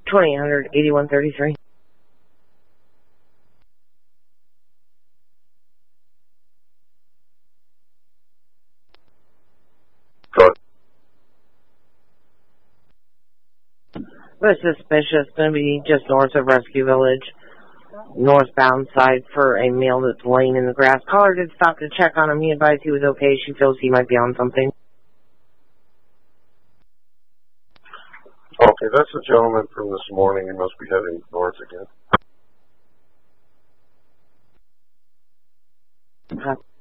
2800-8133. Good. But suspicious, going to be just north of Rescue Village, northbound side for a male that's laying in the grass. Caller did stop to check on him. He advised he was okay. She feels he might be on something. Okay, that's a gentleman from this morning. He must be heading north again. Okay.